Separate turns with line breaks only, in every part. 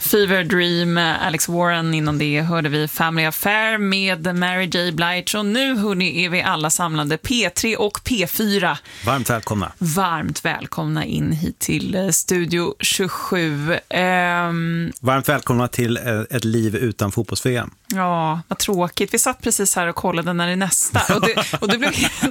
Fever Dream, Alex Warren. Innan det hörde vi Family Affair med Mary J. Blige. Och nu hörni är vi alla samlade P3 och P4.
Varmt välkomna.
Varmt välkomna in hit till Studio 27.
Varmt välkomna till ett liv utan fotbolls-VM.
Ja, vad tråkigt. Vi satt precis här och kollade när det är nästa. Och du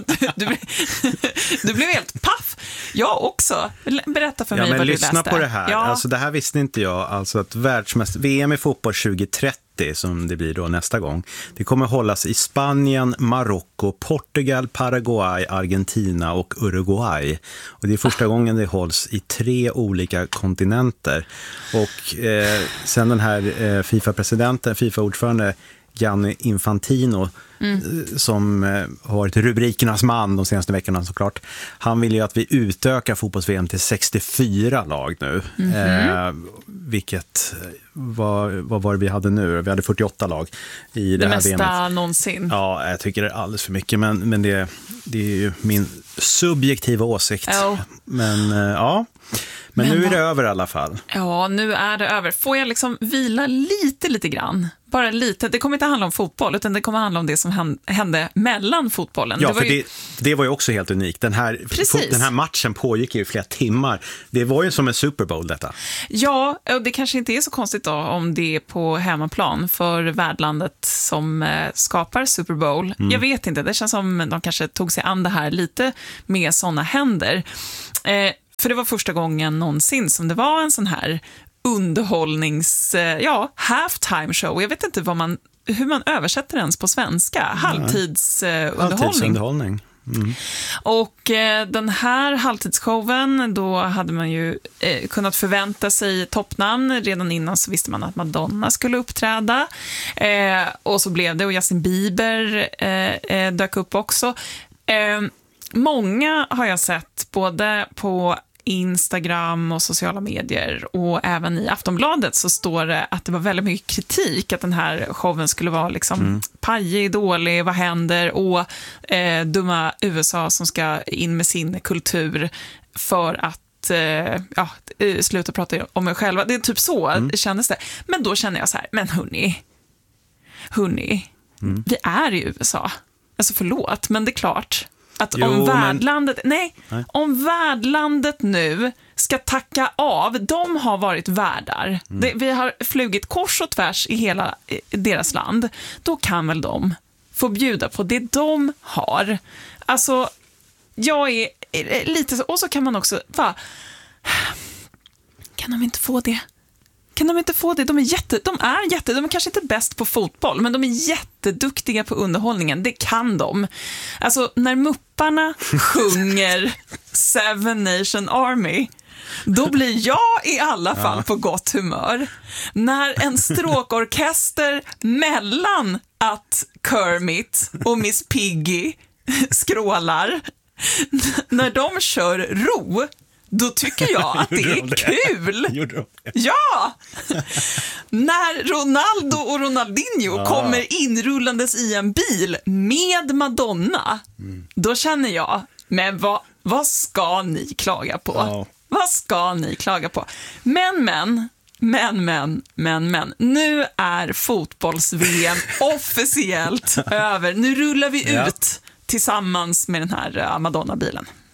blev helt paff. Jag också. Berätta för mig vad du läste.
Lyssna på det här.
Ja.
Alltså, det här visste inte jag. Alltså att VM i fotboll 2030, som det blir då nästa gång, det kommer hållas i Spanien, Marocko, Portugal, Paraguay, Argentina och Uruguay. Och det är första gången det hålls i 3 olika kontinenter. Och sen den här FIFA-presidenten, FIFA-ordförande Gianni Infantino, som har varit rubrikernas man de senaste veckorna såklart. Han vill ju att vi utökar fotbolls-VM till 64 lag nu. Vilket vad var det vi hade nu? Vi hade 48 lag i det här
mesta
VMet.
Någonsin.
Ja, jag tycker det är alldeles för mycket, men det är ju min subjektiva åsikt.
Oh.
Men ja, men nu är det över i alla fall.
Ja, nu är det över. Får jag liksom vila lite grann? Bara lite. Det kommer inte handla om fotboll, utan det kommer handla om det som hände mellan fotbollen.
Ja, det var ju också helt unikt. Den här matchen pågick ju i flera timmar. Det var ju som en Super Bowl detta. Ja,
och det kanske inte är så konstigt då om det är på hemmaplan för värdlandet som skapar Super Bowl. Jag vet inte, det känns som de kanske tog sig an det här lite med såna händer. För det var första gången någonsin som det var en sån här halftime show. Jag vet inte hur man översätter ens på svenska. Halvtidsunderhållning. Och den här halvtidsshowen, då hade man ju kunnat förvänta sig toppnamn. Redan innan så visste man att Madonna skulle uppträda. Och så blev det, och Justin Bieber dök upp också. Många har jag sett både på Instagram och sociala medier, och även i Aftonbladet så står det att det var väldigt mycket kritik att den här showen skulle vara liksom pajig, dålig, vad händer, och dumma USA som ska in med sin kultur för att sluta prata om mig själva. Det är typ så kändes det. Men då känner jag så här, men hörni, vi är i USA. Alltså förlåt, men det är klart att om värdlandet nu ska tacka av, de har varit värdar. Vi har flugit kors och tvärs i hela deras land. Då kan väl de få bjuda på det de har. Alltså, jag är lite så, och så kan man också kan de inte få det? Kan de inte få det? De är kanske inte bäst på fotboll, men de är jätteduktiga på underhållningen. Det kan de. Alltså, när mupparna sjunger Seven Nation Army, då blir jag i alla fall på gott humör. När en stråkorkester mellan att Kermit och Miss Piggy skrålar, när de kör ro, då tycker jag att det är kul. Ja! När Ronaldo och Ronaldinho kommer inrullandes i en bil med Madonna, då känner jag, men vad ska ni klaga på? Vad ska ni klaga på? Men. Nu är fotbolls-VM officiellt över. Nu rullar vi ut tillsammans med den här Madonna-bilen.